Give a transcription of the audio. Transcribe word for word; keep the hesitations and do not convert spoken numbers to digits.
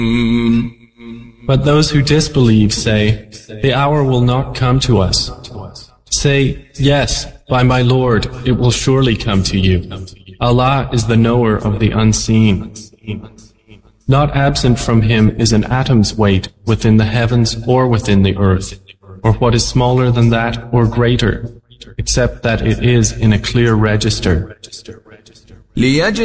But those who disbelieve say, the hour will not come to us. Say, yes, by my Lord, it will surely come to you. Allah is the knower of the unseen. Not absent from Him is an atom's weight within the heavens or within the earth, or what is smaller than that or greater, except that it is in a clear register.